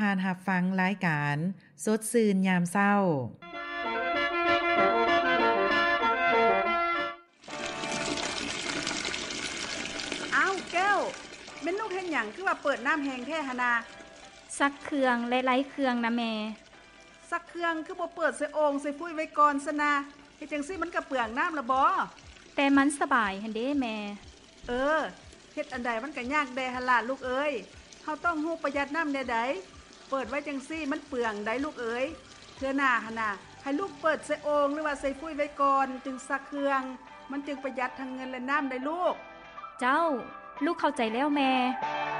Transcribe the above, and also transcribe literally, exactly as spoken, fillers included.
านรับฟังรายการสดชื่นยามเช้าอ้าวแก้วแม่นลูกเฮ็ดหยังคือว่าเปิดน้ำแห้งแท้หนนาซักเครื่องและไล้เครื่องนะแม่ซักเครื่องคือบ่เปิดใส่โอ่งใส่ฟุ้ยไว้ก่อนซะนะเฮ็ดจังซี่มันก็เปลืองน้ำละบ่แต่มันสบายหั่นเด้แม่เออเฮ็ดอันใดมันก็ยากแดหั่นล่ะลูกเอ้ยเฮาต้องฮู้ประหยัดน้ำแน่ใดเปิดไว้จังซี่มันเปลืองได้ลูกเอ้ยเทื่อหน้าหั่นน่ะให้ลูกเปิดใส่โอ่งหรือว่าใส่ฟุ้ยไว้ก่อนจึงซักเครื่องมันจึงประหยัดทั้งเงินและน้ำได้ลูกเจ้าลูกเข้าใจแล้วแม่